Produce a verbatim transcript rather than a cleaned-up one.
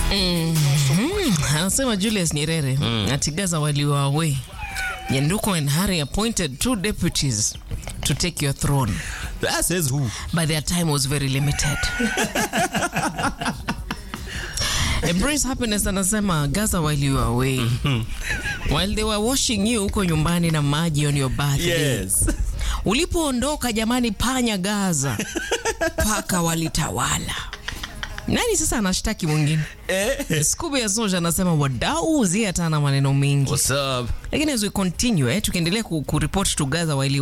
Mm-hmm. Anasema Julius Nyerere mm. ati Gaza waliwa away. Nyanduko and Harry appointed two deputies to take your throne. That says who? But their time was very limited. Embrace Happiness anasema Gaza while you were away. Mm-hmm. While they were washing you uko nyumbani na maji on your birthday. Yes. Ulipoondoka jamani, panya Gaza. Paka walitawala. Nani sasa anashtaki mwingine? Eh. Scooby ya Soja anasema wadau zi hata na maneno mengi. What's up? Lakini as we continue, eh, tukiendelea ku, ku report to Gaza while